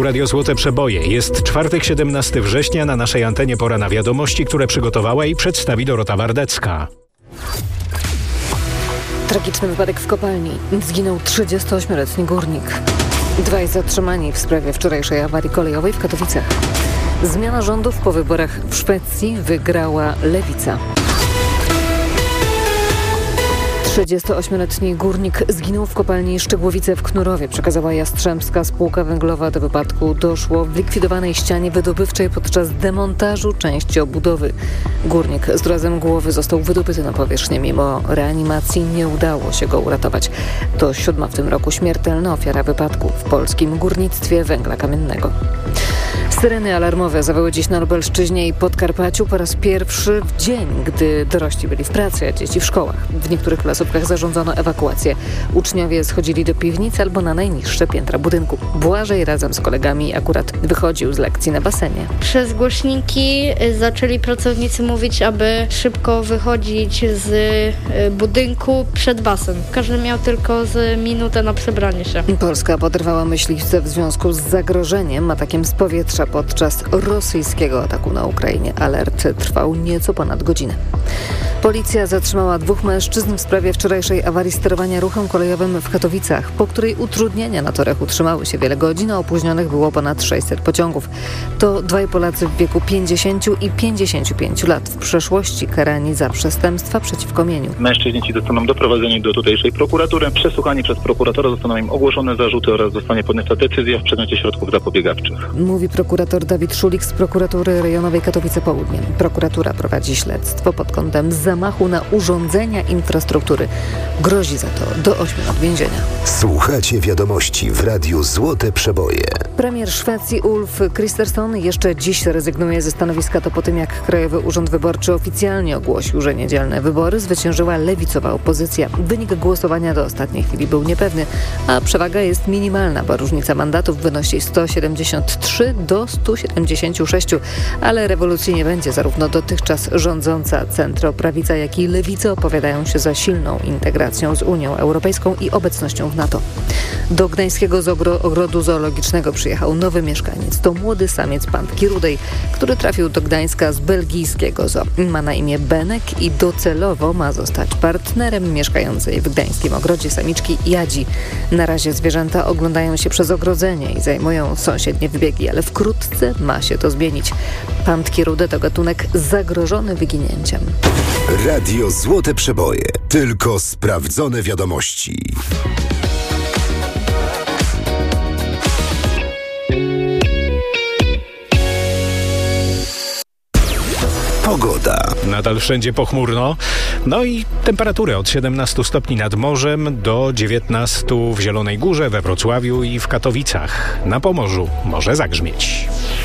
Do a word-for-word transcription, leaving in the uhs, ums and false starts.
Tu Radio Złote Przeboje. Jest czwartek, siedemnastego września. Na naszej antenie pora na wiadomości, które przygotowała i przedstawi Dorota Wardecka. Tragiczny wypadek w kopalni. Zginął trzydziestoośmioletni górnik. Dwaj zatrzymani w sprawie wczorajszej awarii kolejowej w Katowicach. Zmiana rządów po wyborach w Szwecji, wygrała lewica. trzydziestoośmioletni górnik zginął w kopalni Szczegłowice w Knurowie, przekazała Jastrzębska Spółka Węglowa. Do wypadku doszło w likwidowanej ścianie wydobywczej podczas demontażu części obudowy. Górnik z urazem głowy został wydobyty na powierzchnię. Mimo reanimacji nie udało się go uratować. To siódma w tym roku śmiertelna ofiara wypadku w polskim górnictwie węgla kamiennego. Syreny alarmowe zawyły dziś na Lubelszczyźnie i Podkarpaciu po raz pierwszy w dzień, gdy dorośli byli w pracy, a dzieci w szkołach. W niektórych placówkach zarządzono ewakuację. Uczniowie schodzili do piwnicy albo na najniższe piętra budynku. Błażej razem z kolegami akurat wychodził z lekcji na basenie. Przez głośniki zaczęli pracownicy mówić, aby szybko wychodzić z budynku przed basen. Każdy miał tylko z minutę na przebranie się. Polska poderwała myśliwce w związku z zagrożeniem atakiem z powietrza podczas rosyjskiego ataku na Ukrainie. Alert trwał nieco ponad godzinę. Policja zatrzymała dwóch mężczyzn w sprawie wczorajszej awarii sterowania ruchem kolejowym w Katowicach, po której utrudnienia na torach utrzymały się wiele godzin, a opóźnionych było ponad sześćset pociągów. To dwaj Polacy w wieku pięćdziesięciu i pięćdziesięciu pięciu lat, w przeszłości karani za przestępstwa przeciwko mieniu. Mężczyźni ci zostaną doprowadzeni do tutejszej prokuratury, przesłuchani przez prokuratora, zostaną im ogłoszone zarzuty oraz zostanie podjęta decyzja w przedmiocie środków zapobiegawczych. Mówi prokurator Dawid Szulik z prokuratury rejonowej Katowice Południe. Prokuratura prowadzi śledztwo pod kątem zamachu na urządzenia infrastruktury. Grozi za to do ośmiu lat więzienia. Słuchacie wiadomości w Radiu Złote Przeboje. Premier Szwecji Ulf Kristersson jeszcze dziś rezygnuje ze stanowiska. To po tym, jak Krajowy Urząd Wyborczy oficjalnie ogłosił, że niedzielne wybory zwyciężyła lewicowa opozycja. Wynik głosowania do ostatniej chwili był niepewny, a przewaga jest minimalna, bo różnica mandatów wynosi sto siedemdziesiąt trzy do stu siedemdziesięciu sześciu, ale rewolucji nie będzie. Zarówno dotychczas rządząca centroprawica, jak i lewica opowiadają się za silną integracją z Unią Europejską i obecnością w NATO. Do gdańskiego ogrodu zoologicznego przyjechał nowy mieszkaniec. To młody samiec pantki rudej, który trafił do Gdańska z belgijskiego zoo. Ma na imię Benek i docelowo ma zostać partnerem mieszkającej w gdańskim ogrodzie samiczki Jadzi. Na razie zwierzęta oglądają się przez ogrodzenie i zajmują sąsiednie wybiegi, ale wkrótce ma się to zmienić. Pantki rude to gatunek zagrożony wyginięciem. Radio Złote Przeboje. Tylko sprawdzone wiadomości. Pogoda. Nadal wszędzie pochmurno. No i temperatury od siedemnastu stopni nad morzem do dziewiętnastu w Zielonej Górze, we Wrocławiu i w Katowicach. Na Pomorzu może zagrzmieć.